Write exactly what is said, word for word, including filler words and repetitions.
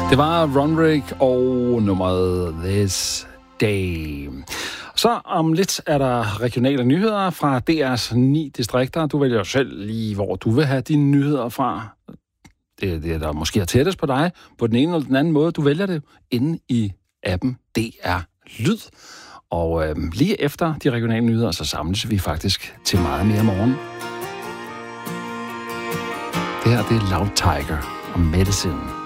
Det var Runrig og nummeret This Day. Så om lidt er der regionale nyheder fra D R's ni distrikter. Du vælger jo selv lige, hvor du vil have dine nyheder fra. Det er det, der måske er tættest på dig. På den ene eller den anden måde. Du vælger det inde i appen D R Lyd. Og øh, lige efter de regionale nyheder, så samles vi faktisk til meget mere morgen. Det her, det er Loud Tiger og Medicine.